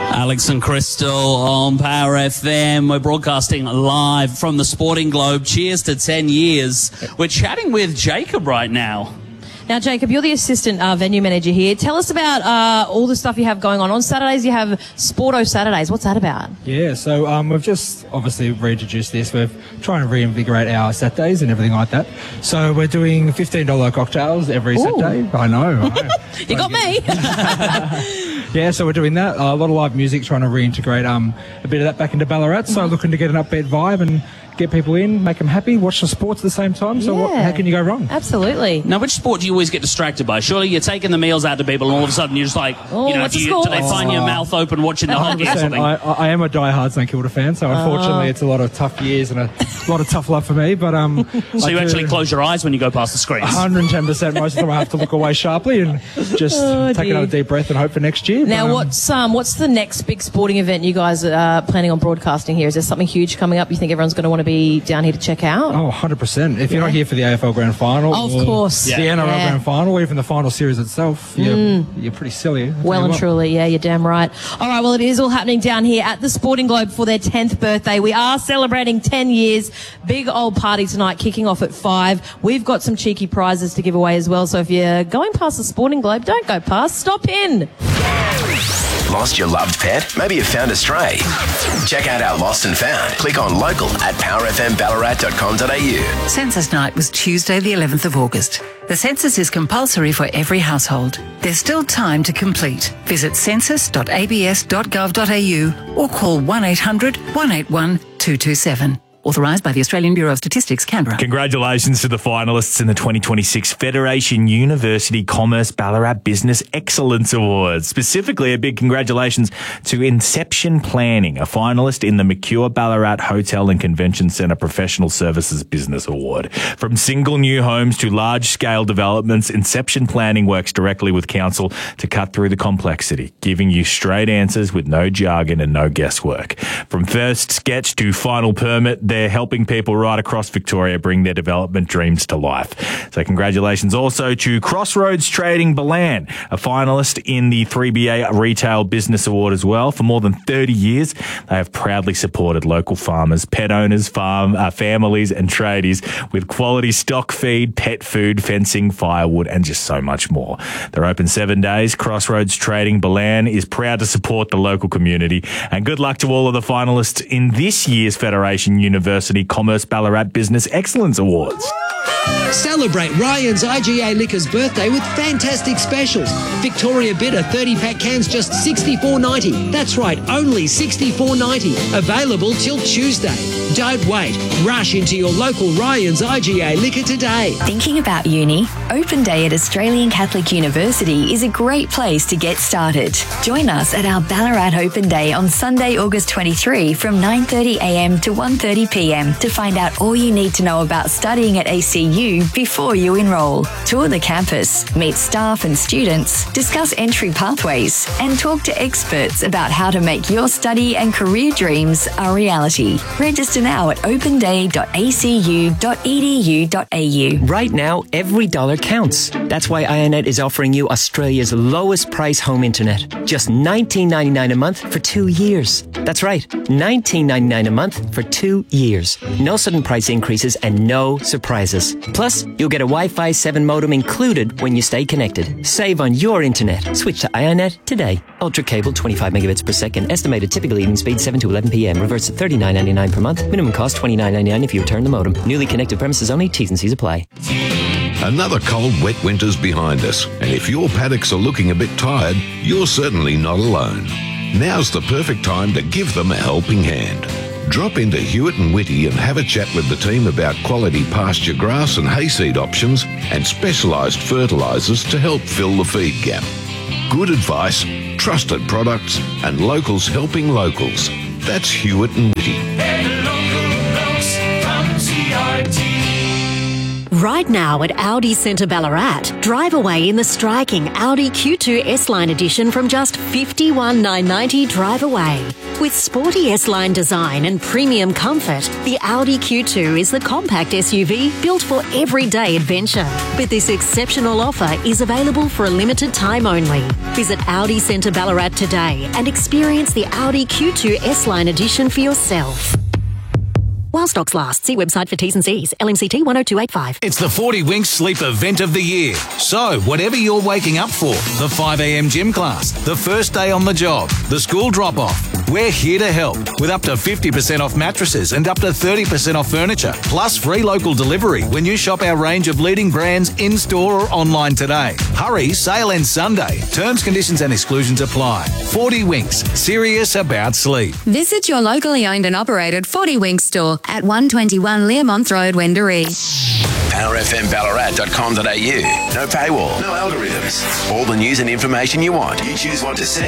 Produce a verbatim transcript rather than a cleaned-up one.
Alex and Crystal on Power F M. We're broadcasting live from the Sporting Globe. Cheers to ten years. We're chatting with Jacob right now. Now, Jacob, you're the assistant uh, venue manager here. Tell us about uh, all the stuff you have going on. On Saturdays, you have Sporto Saturdays. What's that about? Yeah, so um, we've just obviously reintroduced this. We're trying to reinvigorate our Saturdays and everything like that. So we're doing fifteen dollars cocktails every Ooh. Saturday. I know. I know. You got me. Yeah, so we're doing that. Uh, a lot of live music, trying to reintegrate um, a bit of that back into Ballarat. So Mm-hmm. looking to get an upbeat vibe and get people in, make them happy, watch the sports at the same time. So what, Yeah. how can you go wrong? Absolutely. Now, which sport do you always get distracted by? Surely you're taking the meals out to people and all of a sudden you're just like, Oh, you know, what's do, the you, score? do they find your mouth open watching the hockey or something? I, I am a die-hard St Kilda fan, so unfortunately Oh. it's a lot of tough years and a lot of tough love for me. But um, so I you do- actually close your eyes when you go past the screens? one hundred ten percent. Most of them I have to look away sharply and just Oh, take dear. another deep breath and hope for next year. Now, But, um, what's um, what's the next big sporting event you guys are planning on broadcasting here? Is there something huge coming up you think everyone's going to want to be down here to check out? Oh, one hundred percent. If you're not here for the A F L Grand Final, Of or course. the Yeah. N R L Yeah. Grand Final, or even the final series itself, you're, you're pretty silly. I'll tell Well you and what. truly, yeah, you're damn right. All right, well, it is all happening down here at the Sporting Globe for their tenth birthday. We are celebrating ten years. Big old party tonight, kicking off at five. We've got some cheeky prizes to give away as well, so if you're going past the Sporting Globe, don't go past, stop in. Lost your loved pet? Maybe you found a stray. Check out our Lost and Found. Click on local at power f m ballarat dot com dot a u. Census night was Tuesday the eleventh of August. The census is compulsory for every household. There's still time to complete. Visit census dot a b s dot gov dot a u or call one eight hundred, one eight one, two two seven. Authorised by the Australian Bureau of Statistics, Canberra. Congratulations to the finalists in the twenty twenty-six Federation University Commerce Ballarat Business Excellence Awards. Specifically, a big congratulations to Inception Planning, a finalist in the Mercure Ballarat Hotel and Convention Centre Professional Services Business Award. From single new homes to large-scale developments, Inception Planning works directly with council to cut through the complexity, giving you straight answers with no jargon and no guesswork. From first sketch to final permit, they're helping people right across Victoria bring their development dreams to life. So congratulations also to Crossroads Trading Balan, a finalist in the three B A Retail Business Award as well. For more than thirty years, they have proudly supported local farmers, pet owners, farm uh, families and tradies with quality stock feed, pet food, fencing, firewood and just so much more. They're open seven days. Crossroads Trading Balan is proud to support the local community. And good luck to all of the finalists in this year's Federation University Commerce Ballarat Business Excellence Awards. Celebrate Ryan's I G A Liquors birthday with fantastic specials. Victoria Bitter thirty pack cans just sixty-four ninety. That's right, only sixty-four ninety. Available till Tuesday. Don't wait. Rush into your local Ryan's I G A Liquor today. Thinking about uni? Open Day at Australian Catholic University is a great place to get started. Join us at our Ballarat Open Day on Sunday, August twenty-third from nine thirty a m to one thirty p m to find out all you need to know about studying at A C U before you enrol. Tour the campus, meet staff and students, discuss entry pathways, and talk to experts about how to make your study and career dreams a reality. Register now at open day dot a c u dot e d u dot a u. Right now, every dollar counts. That's why Ionet is offering you Australia's lowest price home internet. Just nineteen ninety-nine a month for two years. That's right, nineteen ninety-nine a month for two years. No sudden price increases and no surprises. Plus, you'll get a Wi-Fi seven modem included when you stay connected. Save on your internet. Switch to Ionet today. Ultra cable, twenty-five megabits per second. Estimated typical evening speed, seven to eleven p m. Reverts at thirty-nine ninety-nine per month. Minimum cost, twenty-nine ninety-nine if you return the modem. Newly connected premises only. T's and C's apply. Another cold, wet winter's behind us, and if your paddocks are looking a bit tired, you're certainly not alone. Now's the perfect time to give them a helping hand. Drop into Hewitt and Whitty and have a chat with the team about quality pasture grass and hayseed options and specialised fertilisers to help fill the feed gap. Good advice, trusted products, and locals helping locals. That's Hewitt and Whitty. Right now at Audi Centre Ballarat, drive away in the striking Audi Q two S-Line edition from just fifty-one thousand nine hundred ninety dollars drive away. With sporty S-Line design and premium comfort, the Audi Q two is the compact S U V built for everyday adventure. But this exceptional offer is available for a limited time only. Visit Audi Centre Ballarat today and experience the Audi Q two S-Line edition for yourself. While stocks last, see website for T's and C's. L M C T one oh two eight five. It's the forty Winks Sleep Event of the Year. So, whatever you're waking up for, the five a.m. gym class, the first day on the job, the school drop-off, we're here to help with up to fifty percent off mattresses and up to thirty percent off furniture, plus free local delivery when you shop our range of leading brands in-store or online today. Hurry, sale ends Sunday. Terms, conditions and exclusions apply. forty Winks, serious about sleep. Visit your locally owned and operated forty Winks store at one twenty-one Learmonth Road, Wendouree. power f m ballarat dot com dot a u. No paywall, no algorithms. All the news and information you want. You choose what to see.